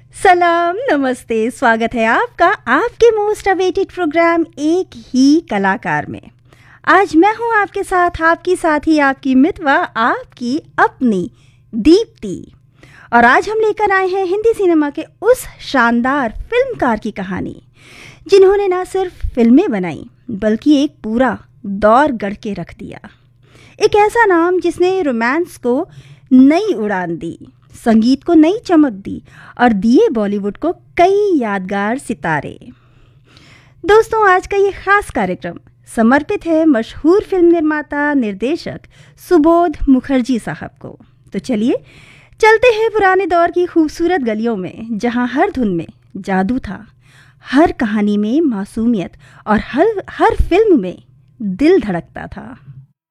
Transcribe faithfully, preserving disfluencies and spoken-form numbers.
सलाम, नमस्ते, स्वागत है आपका आपके मोस्ट अवेटेड प्रोग्राम एक ही कलाकार में। आज मैं हूं आपके साथ, आपकी साथी, आपकी मितवा, आपकी अपनी दीप्ति। और आज हम लेकर आए हैं हिंदी सिनेमा के उस शानदार फिल्मकार की कहानी जिन्होंने ना सिर्फ फिल्में बनाई बल्कि एक पूरा दौर गढ़ के रख दिया। एक ऐसा नाम जिसने रोमांस को नई उड़ान दी, संगीत को नई चमक दी और दिए बॉलीवुड को कई यादगार सितारे। दोस्तों, आज का ये खास कार्यक्रम समर्पित है मशहूर फिल्म निर्माता निर्देशक सुबोध मुखर्जी साहब को। तो चलिए चलते हैं पुराने दौर की खूबसूरत गलियों में, जहां हर धुन में जादू था, हर कहानी में मासूमियत और हर हर फिल्म में दिल धड़कता था।